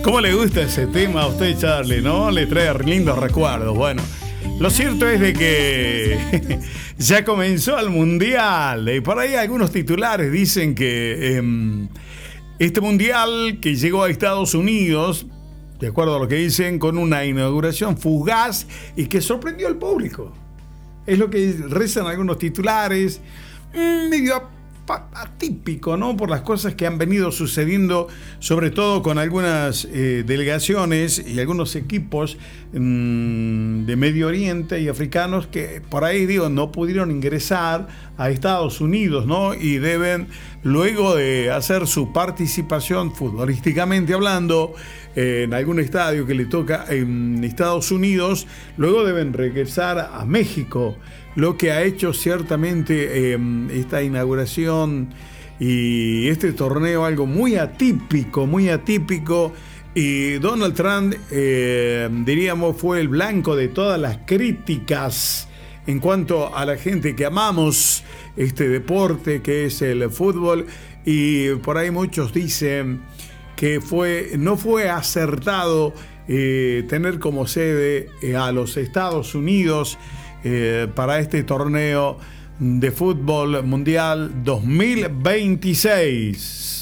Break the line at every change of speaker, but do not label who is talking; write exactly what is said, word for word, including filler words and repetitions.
¿Cómo le gusta ese tema a usted, Charlie, no? Le trae lindos recuerdos. Bueno, lo cierto es de que ya comenzó el Mundial. Y por ahí algunos titulares dicen que eh, este Mundial que llegó a Estados Unidos, de acuerdo a lo que dicen, con una inauguración fugaz y que sorprendió al público. Es lo que rezan algunos titulares, medio atípico, ¿no? Por las cosas que han venido sucediendo, sobre todo con algunas eh, delegaciones y algunos equipos mmm, de Medio Oriente y africanos que por ahí, digo, no pudieron ingresar a Estados Unidos, ¿no? Y deben, luego de hacer su participación futbolísticamente hablando, eh, en algún estadio que le toca en Estados Unidos, luego deben regresar a México. Lo que ha hecho ciertamente eh, esta inauguración y este torneo algo muy atípico, muy atípico. Y Donald Trump, eh, diríamos, fue el blanco de todas las críticas en cuanto a la gente que amamos este deporte que es el fútbol. Y por ahí muchos dicen que fue, no fue acertado eh, tener como sede eh, a los Estados Unidos Eh, para este torneo de fútbol mundial dos mil veintiséis.